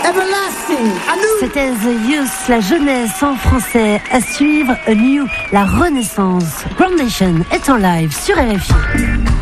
everlasting, anew. C'était The Youth, la jeunesse en français. À suivre, A New, la renaissance. Groundation est en live sur RFI.